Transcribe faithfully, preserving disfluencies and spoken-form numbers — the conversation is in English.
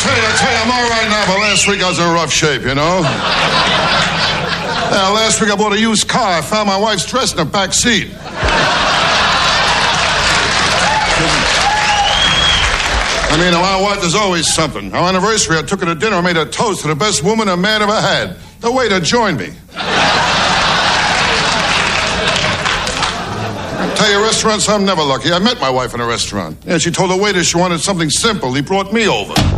tell you, I tell you, I'm all right now, but last week I was in rough shape, you know? Yeah, last week I bought a used car. I found my wife's dress in the back seat. I mean, my wife, there's always something. Our anniversary, I took her to dinner. I made a toast to the best woman a man ever had. The waiter joined me. I tell you, restaurants, I'm never lucky. I met my wife in a restaurant. Yeah, she told the waiter she wanted something simple. He brought me over.